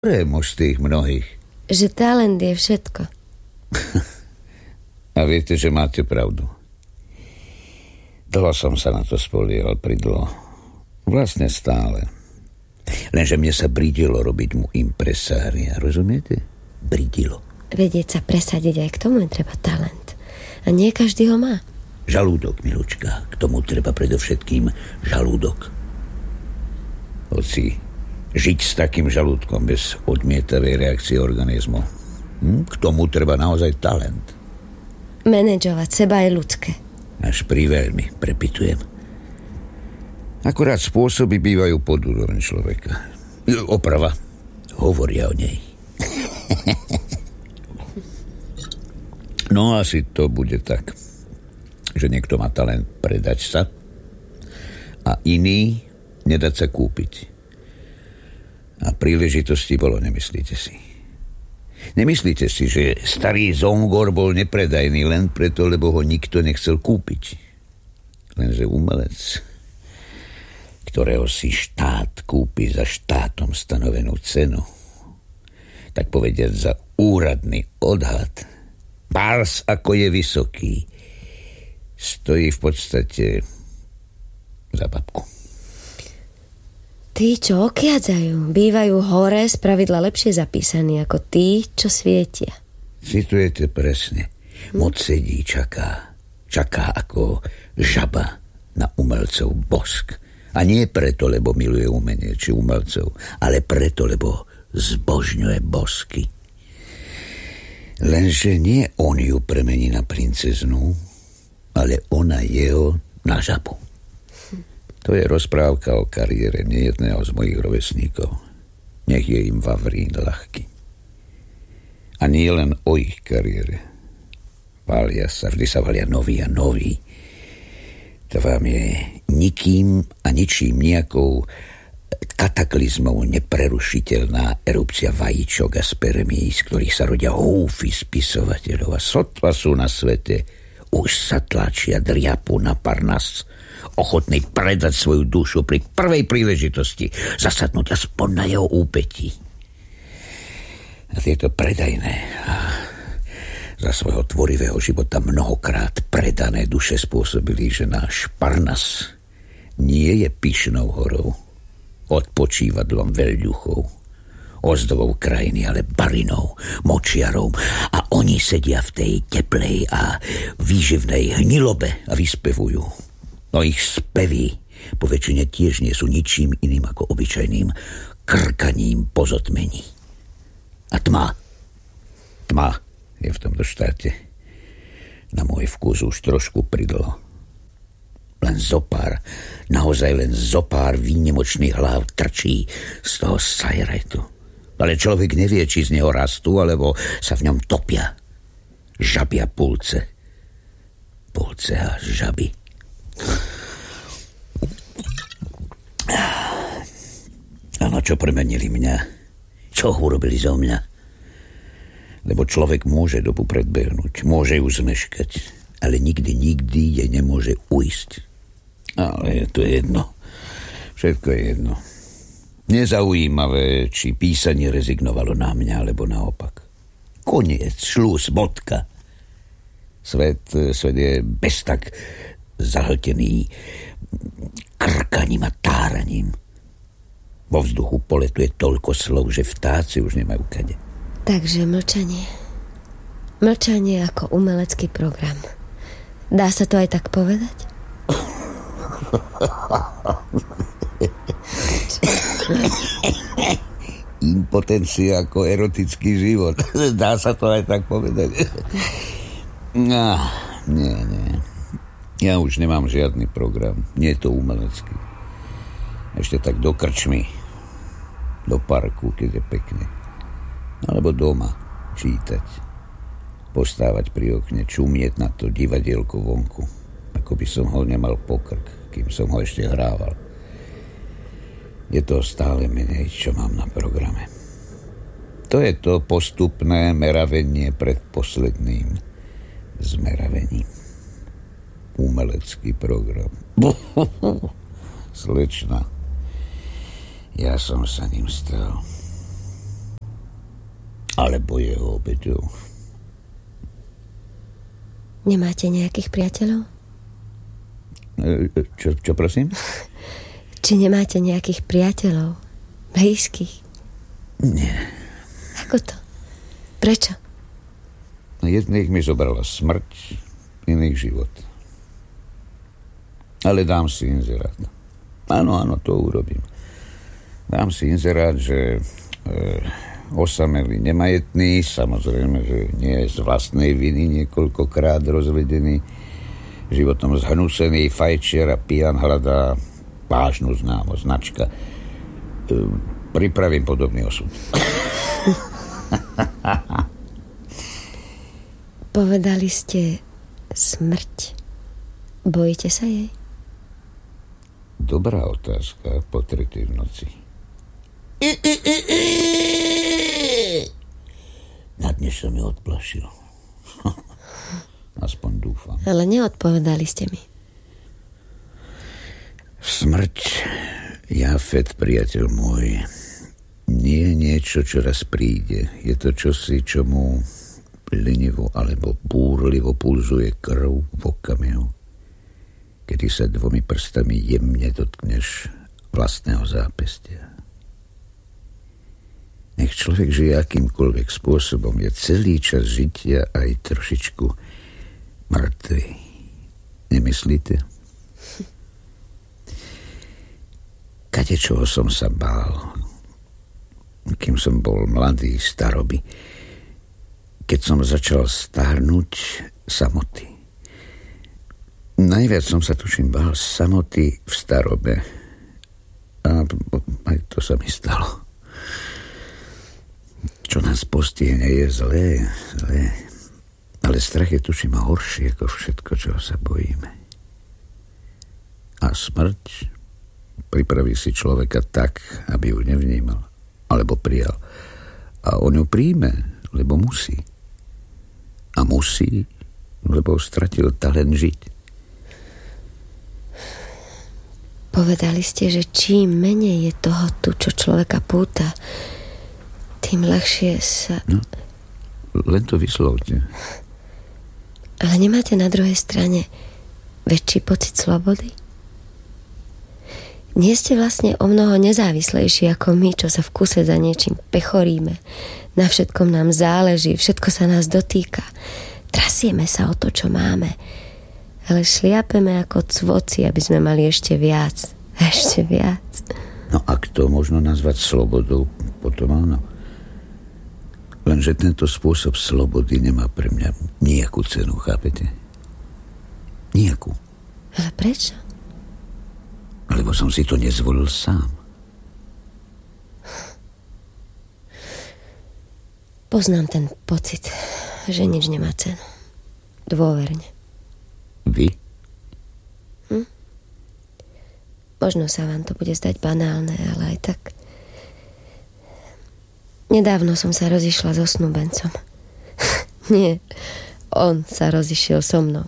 Ktoré muž z tých mnohých? Že talent je všetko. A viete, že máte pravdu. Dlho som sa na to spoliehal, pridlho. Vlastne stále. Lenže mne sa bridilo robiť mu impresária, rozumiete? Bridilo. Vedieť sa presadiť, aj k tomu je treba talent. A nie každý ho má. Žalúdok, milučka. K tomu treba predovšetkým žalúdok. Hoci žiť s takým žalúdkom bez odmietavej reakcie organizmu. K tomu treba naozaj talent. Manažovať seba je ľudské. Až priveľmi, prepitujem. Akurát spôsoby bývajú pod úroveň človeka. Oprava. Hovoria o nej. No asi to bude tak, že niekto má talent predať sa a iný nedať sa kúpiť. A príležitosti bolo, nemyslíte si. Nemyslíte si, že starý Zongor bol nepredajný len preto, lebo ho nikto nechcel kúpiť. Lenže umelec, ktorého si štát kúpi za štátom stanovenú cenu, tak povediať za úradný odhad, párs ako je vysoký, stojí v podstate za babku. Tí, čo okiadzajú, bývajú hore spravidla lepšie zapísaní ako tí, čo svietia. Citujete presne. Moc sedí, čaká. Čaká ako žaba na umelcov bosk. A nie preto, lebo miluje umenie či umelcov, ale preto, lebo zbožňuje bosky. Lenže nie on ju premení na princeznu, ale ona jeho na žabu. To je rozprávka o kariére nejedného z mojich rovesníkov. Nech je im Vavrín ľahký. A nie len o ich kariére. Vždy sa valia noví a noví. To vám je nikým a ničím nejakou kataklizmou neprerušiteľná erupcia vajíčok a spermií, z ktorých sa rodia húfy spisovateľov. A sotva sú na svete, už sa tlačia driapu na Parnas, ochotný predať svoju dušu pri prvej príležitosti, zasadnúť aspoň na jeho úpetí. A tieto predajné a za svojho tvorivého života mnohokrát predané duše spôsobili, že náš Parnas nie je pyšnou horou, odpočívadlom veľďuchov, ozdobou krajiny, ale barinou, močiarou, a oni sedia v tej teplej a výživnej hnilobe a vyspevujú. No ich spevy po väčšine tiež nie sú ničím iným ako obyčajným krkaním po zotmení. A tma je v tomto štáte na môj vkus už trošku pridlo. Len zopár, naozaj len zopár výnimočných hlav trčí z toho sajretu. Ale človek nevie, či z neho rastú, alebo sa v ňom topia. Žabia pulce. Pulce a žaby. A na čo premenili mňa? Čo urobili zo mňa? Lebo človek môže dobu predbehnúť, môže ju zmeškať, ale nikdy jej nemôže ujsť. Ale je to jedno. Všetko je jedno. Nezaujímavé, či písanie rezignovalo na mňa, alebo naopak. Koniec, šlus, bodka. Svet je bez tak zahltený krkaním a táraním. Vo vzduchu poletuje toľko slov, že vtáci už nemajú kade. Takže mlčanie. Mlčanie ako umelecký program. Dá sa to aj tak povedať? Impotencia ako erotický život. Dá sa to aj tak povedať. Nie. Ja už nemám žiadny program. Nie je to umelecký. Ešte tak do krčmy, do parku, keď je pekne. Alebo doma čítať. Postávať pri okne, čumieť na to divadielko vonku. Ako by som ho nemal pokrk, kým som ho ešte hrával. Je to stále menej, čo mám na programe. To je to postupné meravenie pred posledným zmeravením. Umelecký program. Slečna, ja som sa ním stal. alebo jeho obeťou. Nemáte nejakých priateľov? Čo prosím? Či nemáte nejakých priateľov? Blízkych? Nie. Ako to? Prečo? Jedných mi zobrala smrť, iných život. Ale dám si inzerát. Áno, to urobím. Dám si inzerát, že osamelý nemajetný, samozrejme, že nie je z vlastnej viny niekoľkokrát rozvedený, životom zhnúsený, fajčiar a pijan hľadá vážnu známosť, značka. Pripravím podobný osud. Povedali ste smrť. Bojíte sa jej? Dobrá otázka po 3. v noci. Na dnes sa mi odplašil. Aspoň dúfam. Ale neodpovedali ste mi. Smrť, Jafet, priateľ môj, nie je niečo, čo raz príde. Je to čosi, čomu lenivo alebo búrlivo pulzuje krv v okamihu, kedy sa 2 prstami jemne dotkneš vlastného zápestia. Nech človek žije akýmkoľvek spôsobom, je celý čas žitia aj trošičku mŕtvy. Nemyslíte? Kadečoho som sa bál, kým som bol mladý, staroby. Keď som začal stárnuť, samoty. Najviac som sa tuším bál samoty v starobe. A aj to sa mi stalo. Čo nás postihne, je zlé. Ale strach je tuším horší ako všetko, čoho sa bojíme. A smrť pripraví si človeka tak, aby ju nevnímal, alebo prijal. A on ju príjme, lebo musí. A musí, lebo stratil talent žiť. Povedali ste, že čím menej je toho tu, čo človeka púta, tým ľahšie sa... No, len to vyslovte. Ale nemáte na druhej strane väčší pocit slobody? Nie ste vlastne o mnoho nezávislejší ako my, čo sa v kuse za niečím pechoríme. Na všetkom nám záleží, všetko sa nás dotýka. Trasieme sa o to, čo máme. Ale šliapeme ako cvoci, aby sme mali ešte viac. Ešte viac. No ak to možno nazvať slobodou, potom áno. Lenže tento spôsob slobody nemá pre mňa nejakú cenu, chápete? Nejakú. Ale prečo? Lebo som si to nezvolil sám. Poznám ten pocit, že nič nemá cenu. Dôverne. Vy? Možno sa vám to bude zdať banálne, ale aj tak. Nedávno som sa rozišla so snúbencom. Nie, on sa rozišiel so mnou.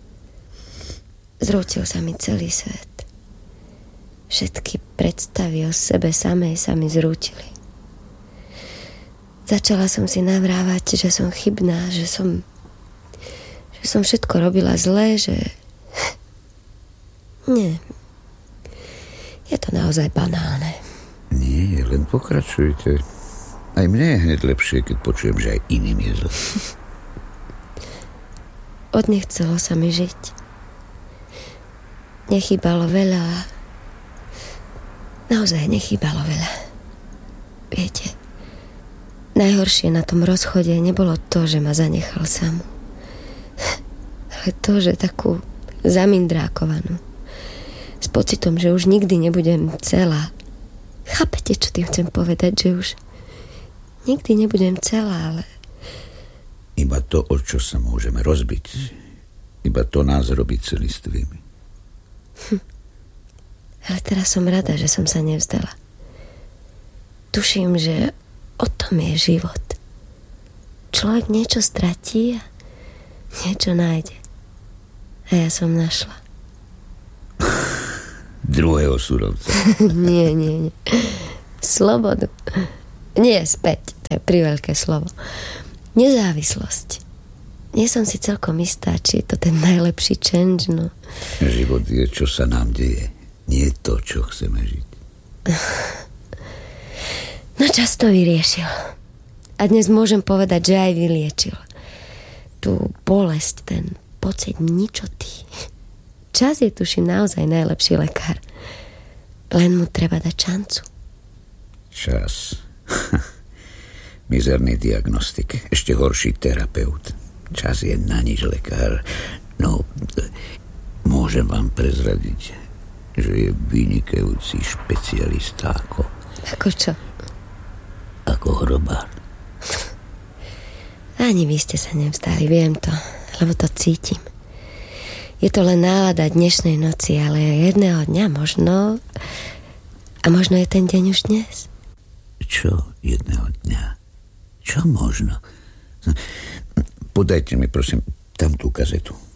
Zrútil sa mi celý svet. Všetky predstavy o sebe samej sa mi zrútili. Začala som si navrávať, že som chybná, že som všetko robila zle, že... Nie. Je to naozaj banálne. Nie, len pokračujte. Aj mne je hneď lepšie, keď počujem, že aj iným je zle. Odnechcelo sa mi žiť. Nechýbalo veľa. Naozaj nechýbalo veľa. Viete, najhoršie na tom rozchode nebolo to, že ma zanechal samú. Ale to, že takú zamindrákovanú. S pocitom, že už nikdy nebudem celá. Chápete, čo tým chcem povedať? Že už nikdy nebudem celá, ale... Iba to, o čo sa môžeme rozbiť. Iba to nás robí celistvými. Ale teraz som rada, že som sa nevzdala. Tuším, že o tom je život. Človek niečo stratí a niečo nájde. A ja som našla. Druhého surovca. Nie. Slobodu. Nie späť, to je priveľké slovo. Nezávislosť. Nie som si celkom istá, či je to ten najlepší change, no. Život je, čo sa nám deje. Nie to, čo chceme žiť. No čas to vyriešil. A dnes môžem povedať, že aj vyliečil. Tú bolesť, ten pocit ničoty. Čas je, tuším, naozaj najlepší lekár. Len mu treba dať šancu. Čas. Mizerný diagnostik. Ešte horší terapeut. Čas je na nič lekár. No, môžem vám prezradiť, že je vynikajúci špecialista ako... Ako čo? Ako hrobár. Ani vy ste sa nevzdali, viem to, lebo to cítim. Je to len nálada dnešnej noci, ale jedného dňa možno... A možno je ten deň už dnes. Čo jedného dňa? Čo možno? Podajte mi, prosím, tam tú kazetu.